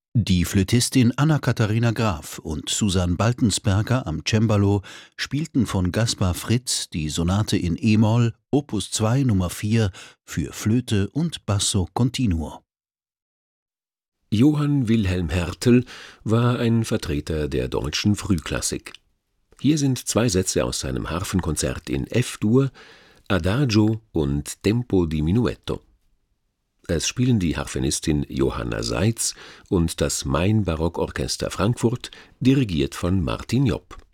Die Flötistin Anna-Katharina Graf und Susan Baltensperger am Cembalo spielten von Gaspar Fritz die Sonate in e-Moll Opus 2 Nummer 4 für Flöte und Basso continuo. Johann Wilhelm Hertel war ein Vertreter der deutschen Frühklassik. Hier sind 2 Sätze aus seinem Harfenkonzert in F-Dur, Adagio und Tempo diminuetto. Es spielen die Harfenistin Johanna Seitz und das Main-Barockorchester Frankfurt, dirigiert von Martin Jopp.